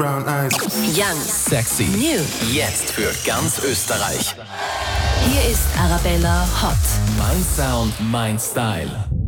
Brown eyes. Young, Sexy. new. Jetzt für ganz Österreich. Hier ist Arabella Hot. Mein Sound, mein Style.